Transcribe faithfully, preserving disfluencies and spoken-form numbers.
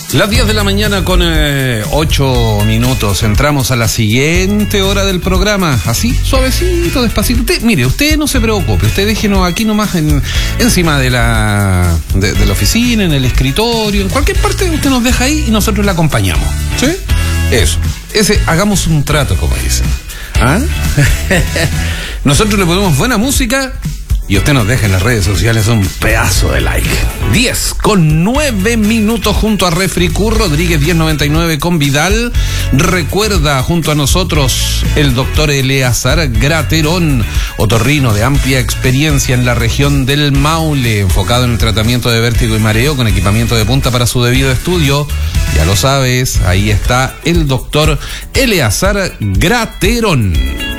Las diez de la mañana con eh, ocho minutos. Entramos a la siguiente hora del programa. Así, suavecito, despacito. Usted, mire, usted no se preocupe. Usted déjenos aquí nomás en, encima de la, de, de la oficina, en el escritorio, en cualquier parte. Usted nos deja ahí y nosotros le acompañamos. ¿Sí? Eso. Ese, hagamos un trato, como dicen. ¿Ah? Nosotros le ponemos buena música y usted nos deja en las redes sociales un pedazo de like. diez con nueve minutos junto a Refricur Rodríguez diez noventa y nueve con Vidal. Recuerda junto a nosotros el doctor Eleazar Graterón, otorrino de amplia experiencia en la región del Maule, enfocado en el tratamiento de vértigo y mareo con equipamiento de punta para su debido estudio. Ya lo sabes, ahí está el doctor Eleazar Graterón.